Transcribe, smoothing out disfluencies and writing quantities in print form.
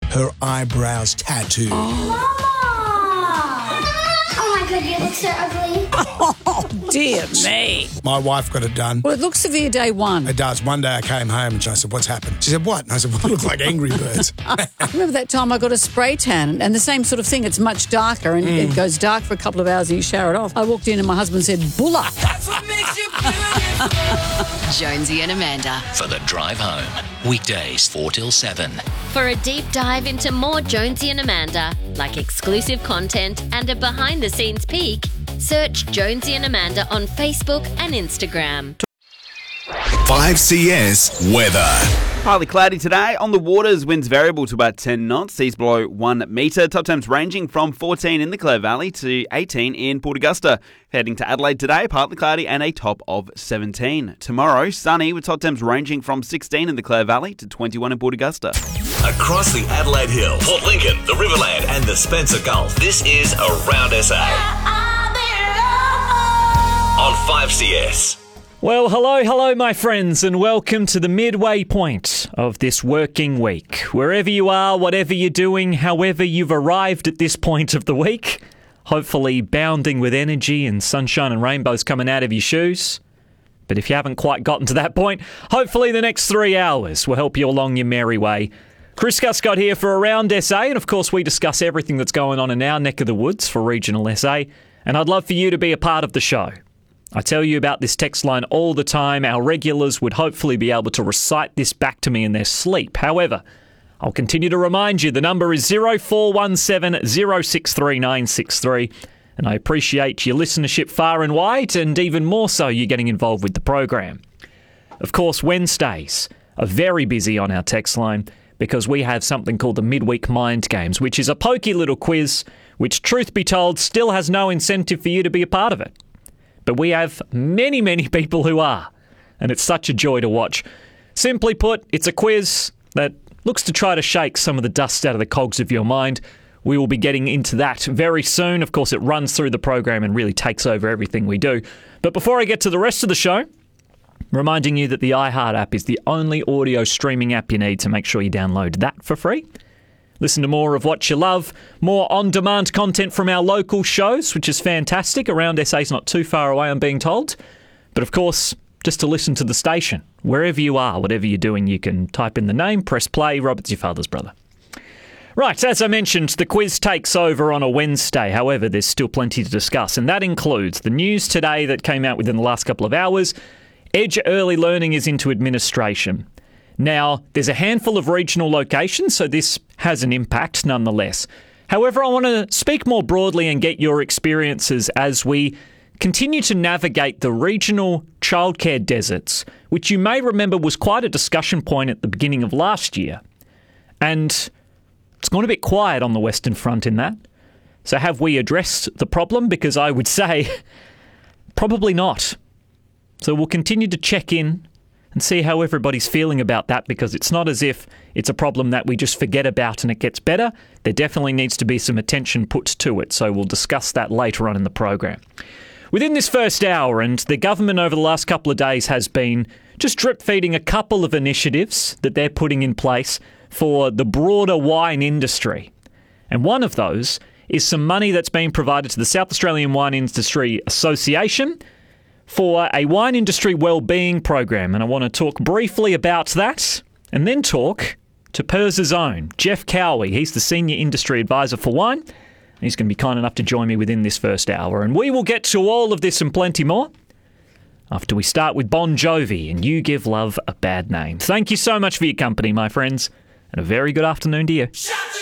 her eyebrows tattooed. Mama! Oh my God, you look so ugly. Oh, dear me. My wife got it done. Well, it looks severe day one. It does. One day I came home and I said, what's happened? She said, what? And I said, well, I look like Angry Birds. Remember that time I got a spray tan and the same sort of thing. It's much darker and it goes dark for a couple of hours and you shower it off. I walked in and my husband said, Bulla. That's what makes you beautiful. Jonesy and Amanda. For the drive home. Weekdays 4 till 7. For a deep dive into more Jonesy and Amanda, like exclusive content and a behind-the-scenes peek, search Jonesy and Amanda on Facebook and Instagram. 5CS weather. Partly cloudy today. On the waters, winds variable to about 10 knots. Seas below 1 metre. Top temps ranging from 14 in the Clare Valley to 18 in Port Augusta. Heading to Adelaide today, partly cloudy and a top of 17. Tomorrow, sunny with top temps ranging from 16 in the Clare Valley to 21 in Port Augusta. Across the Adelaide Hills, Port Lincoln, the Riverland and the Spencer Gulf. This is Around SA. On 5CS. Well, hello, my friends, and welcome to the midway point of this working week. Wherever you are, whatever you're doing, however you've arrived at this point of the week, hopefully bounding with energy and sunshine and rainbows coming out of your shoes. But if you haven't quite gotten to that point, hopefully the next 3 hours will help you along your merry way. Chris Guscott here for Around SA, and of course we discuss everything that's going on in our neck of the woods for regional SA, and I'd love for you to be a part of the show. I tell you about this text line all the time. Our regulars would hopefully be able to recite this back to me in their sleep. However, I'll continue to remind you the number is 0417 063 963. And I appreciate your listenership far and wide, and even more so you getting involved with the program. Of course, Wednesdays are very busy on our text line because we have something called the Midweek Mind Games, which is a pokey little quiz, which, truth be told, still has no incentive for you to be a part of it. But we have many, many people who are, and it's such a joy to watch. Simply put, it's a quiz that looks to try to shake some of the dust out of the cogs of your mind. We will be getting into that very soon. Of course, it runs through the program and really takes over everything we do. But before I get to the rest of the show, reminding you that the iHeart app is the only audio streaming app you need, to make sure you download that for free. Listen to more of what you love, more on-demand content from our local shows, which is fantastic. Around SA's not too far away, I'm being told. But of course, just to listen to the station, wherever you are, whatever you're doing, you can type in the name, press play. Robert's your father's brother. Right, as I mentioned, the quiz takes over on a Wednesday. However, there's still plenty to discuss, and that includes the news today that came out within the last couple of hours. Edge Early Learning is into administration. Now, there's a handful of regional locations, so this has an impact nonetheless. However, I want to speak more broadly and get your experiences as we continue to navigate the regional childcare deserts, which you may remember was quite a discussion point at the beginning of last year. And it's gone a bit quiet on the Western Front in that. So have we addressed the problem? Because I would say probably not. So we'll continue to check in and see how everybody's feeling about that, because it's not as if it's a problem that we just forget about and it gets better. There definitely needs to be some attention put to it, so we'll discuss that later on in the program. Within this first hour, and the government over the last couple of days has been just drip-feeding a couple of initiatives that they're putting in place for the broader wine industry. And one of those is some money that's being provided to the South Australian Wine Industry Association for a wine industry wellbeing program. And I want to talk briefly about that and then talk to PIRS's own Jeff Cowie. He's the Senior Industry Advisor for Wine. And he's going to be kind enough to join me within this first hour. And we will get to all of this and plenty more after we start with Bon Jovi and You Give Love a Bad Name. Thank you so much for your company, my friends, and a very good afternoon to you.